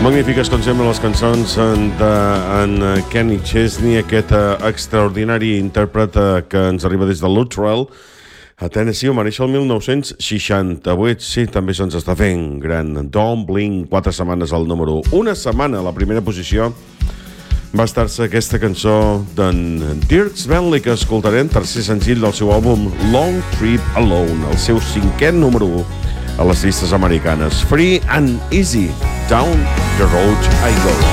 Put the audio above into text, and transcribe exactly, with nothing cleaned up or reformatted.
Magnífiques, com sempre, les cançons d'en Kenny Chesney, aquest extraordinari intèrpret que ens arriba des de Luttrell, a Tennessee, ho mereix el mil nou-cents seixanta-vuit. Sí, també se'ns està fent gran. Don't Blink, quatre setmanes al número u. Una setmana a la primera posició va estar-se aquesta cançó d'en Dierks Bentley, que escoltarem, tercer senzill del seu àlbum Long Trip Alone, el seu cinquè número u a les llistes americanes. Free and Easy, Down the Road I Go.